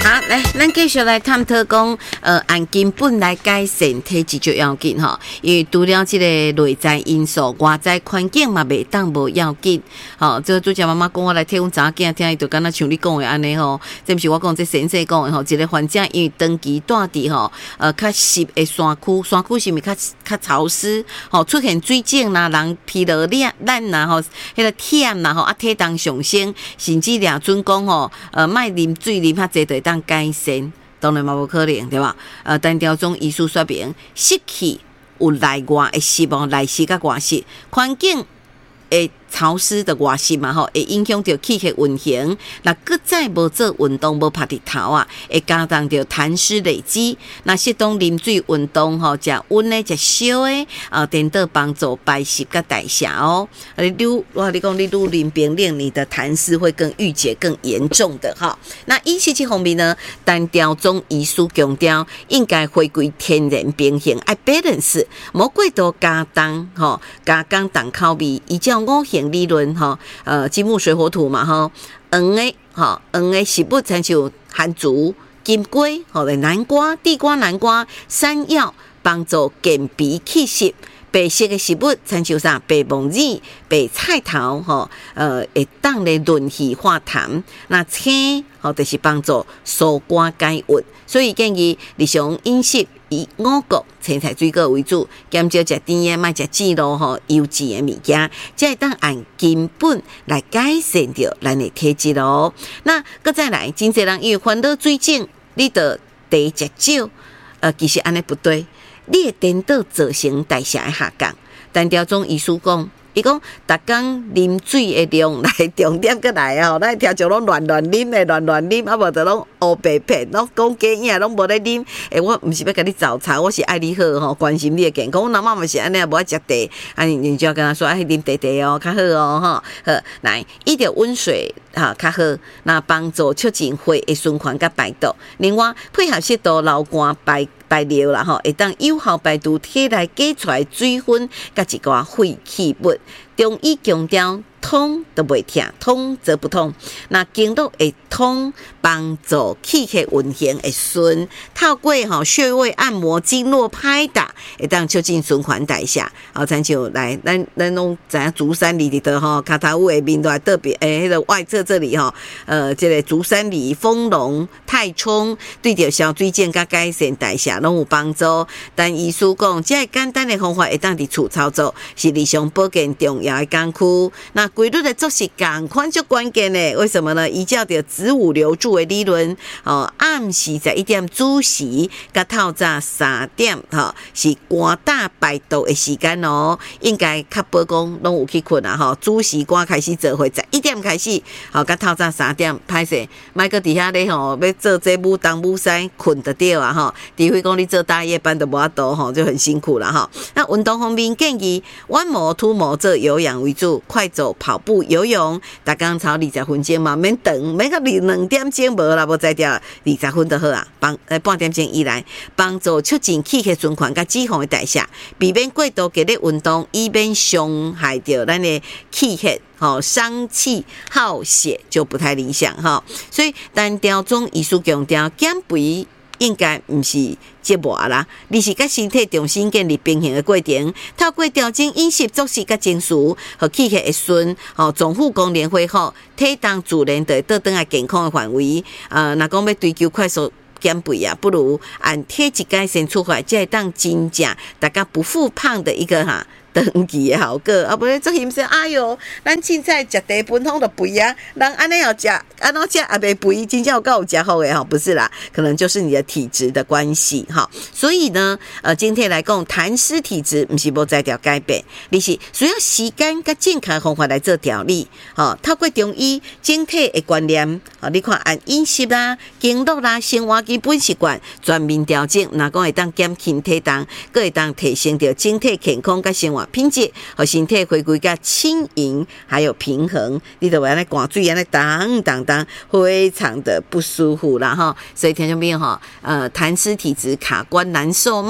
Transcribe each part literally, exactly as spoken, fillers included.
好，来，咱继续来探讨讲，呃，按根本来改善体质就要紧吼，因为除了这个内在因素，外在环境嘛袂当无要紧。吼，这主持妈妈讲我来替阮查囝听，伊就敢若像你讲的安尼吼，这毋是我讲，这先生讲的吼，一个患者因为长期住伫吼，呃，较湿的山区，山区是毋是较较潮湿？吼，出现水肿啦，人疲劳懒懒啦吼，迄个忝啦吼，啊，体重上升，甚至俩准讲吼，呃，莫啉水啉较济就会当改善，当然嘛无可能，对吧？呃，单调中医师说明，湿气有内外的湿哦，内湿甲外湿，环境会潮湿的外湿嘛吼，会影响到气血运行。那搁再无做运动，无拍日头啊，会加重到痰湿累积。那适当啉水运动吼，食温的、食烧的，啊，等到帮助排湿甲代谢哦。你愈我你讲你愈啉冰冷，你的痰湿会更郁结更严重的哈。那饮食这方面呢，单调中医师强调，应该回归天然平衡，爱 balance， 莫过度加重吼，加工重口味，依照五行理论哈，呃，金木水火土嘛哈，黄的哈，黄的食物亲像番薯、金龟、吼南瓜、地瓜、南瓜、山药，帮助健脾祛湿。白色的食物，亲像啥白木耳、白菜头，吼，呃，会当咧润气化痰。那青，吼，就是帮助疏肝解郁。所以建议日常饮食以五谷、青菜、水果为主，减少食甜的，莫食煎咯，吼，油脂的物件，才会当按根本来改善掉咱的体质咯。那搁再来，真侪人因为烦恼水肿，你得得食少，呃，其实安尼不对。你会颠倒造成代谢的下降。单调中医师讲，伊讲逐工啉水的量来重点过来吼，咱听就拢乱乱啉的，乱乱啉，啊无就拢黑白片，拢讲假影，拢无咧啉。诶，我毋是要甲你找茬，我是爱你好吼，关心你的健康。我阿妈嘛是安尼，无爱食茶，啊你你就要跟他说，爱啉茶茶哦，较好哦，吼。好，来，伊着温水哈较好，那帮助促进血的循环甲排毒。另外，配合适度流汗排。排尿啦吼，会当有效排除体内挤出来水分，甲一寡废弃物。中医强调，通都袂痛，通则不痛。那经络会通，帮助气血运行会顺。透过吼穴位按摩、经络拍打，会当促进循环代谢。好，亲像来，咱咱拢知影竹山里头吼，脚头尾面都特别诶，迄、那个外侧这里吼，呃，这个竹山里、丰隆、太冲，对着消水肿甲改善代谢拢有帮助。但医师讲，这简单的方法会当伫厝操作，是日常保健重要的工具。那规律的作息同款就关键的，为什么呢？依照着子午流注的理论，哦，暗时十一点子时，甲透早三点，哈、哦，是肝胆排毒的时间哦。应该确保讲拢有去困啊，哈、哦，子时肝开始做伙，十一点开始，好、哦，甲透早三点，歹势，莫搁伫遐咧吼，要做这舞东舞西，困得着啊，哈。除非讲你做大夜班就无法度，吼，就很辛苦了哈。那运动方面建议弯摩、突摩做有氧为主，快走、跑步、游泳，逐工操二十分钟嘛，免长，免到二两点钟无啦，无在掉二十分就好啊，帮呃半点钟以内，帮助促进气血循环甲脂肪的代谢，避免过度激烈运动，以免伤害到咱的气血。好，伤气耗血就不太理想哈，所以单调中医师强调减肥应该不是折磨啦，你是甲身体重新建立平衡的过程，透过调整饮食、作息甲情绪，和气血会顺，吼，脏腑功能恢复，体重自然就会倒转来健康的范围。呃，若讲要追求快速减肥啊，不如按体质改善出发，才会当真正大家不复胖的一个哈。长期的效果，啊，不然做嫌说，哎哟，咱凊彩食茶本通就肥啊，人安尼要食，安怎食也袂肥，真正有够有食好诶吼，不是啦，可能就是你的体质的关系哈。所以呢，呃，今天来讲，痰湿体质不是无在调改变，你是需要时间甲健康方法来做调理，吼，透过中医整体的观念，吼，你看按饮食啦、经络啦、生活基本习惯全面调整，若讲会当减轻体重，佫会当提升到整体健康甲生活品质和身体回归甲轻盈，还有平衡，你就安尼汗水安尼当当当，非常的不舒服啦哈。所以听众朋友哈，呃，痰湿体质卡关难受吗？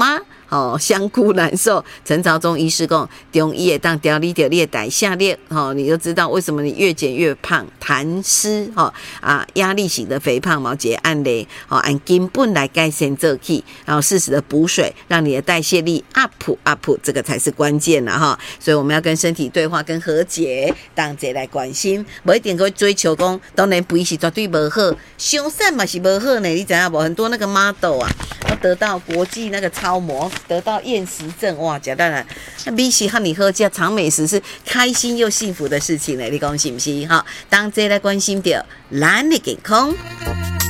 吼香菇难受。陈朝宗医师讲，中医会当调理掉你的代谢力，吼，你就知道为什么你越减越胖，痰湿，吼啊，压力型的肥胖嘛，这案例，吼按根本来改善这起，然后适时的补水，让你的代谢力 up up， 这个才是关键啦哈。所以我们要跟身体对话，跟和解，当这来关心，不一定去追求讲，当然肥是绝对不好，伤瘦嘛是不好呢，你知道不？很多那个 model 啊，要得到国际那个超模，得到厌食症，哇，假当然，那比起和你喝这长美食是开心又幸福的事情呢，你讲是不是哈？当这来关心到咱的健康。